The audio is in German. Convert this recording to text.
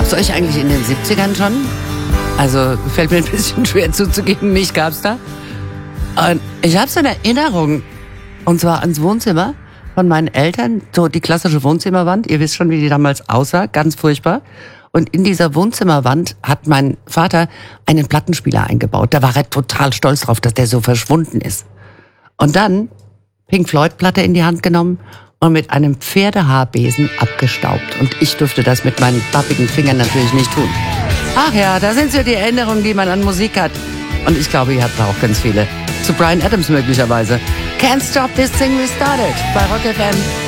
Gab's euch eigentlich in den 70ern schon? Also fällt mir ein bisschen schwer zuzugeben, mich gab's da. Und ich habe so eine Erinnerung, und zwar ans Wohnzimmer von meinen Eltern, so die klassische Wohnzimmerwand. Ihr wisst schon, wie die damals aussah, ganz furchtbar. Und in dieser Wohnzimmerwand hat mein Vater einen Plattenspieler eingebaut. Da war er total stolz drauf, dass der so verschwunden ist. Und dann Pink Floyd Platte in die Hand genommen und mit einem Pferdehaarbesen abgestaubt. Und ich durfte das mit meinen pappigen Fingern natürlich nicht tun. Ach ja, da sind so die Erinnerungen, die man an Musik hat. Und ich glaube, ihr habt da auch ganz viele. Zu Bryan Adams möglicherweise. Can't Stop This Thing We Started bei Rock FM.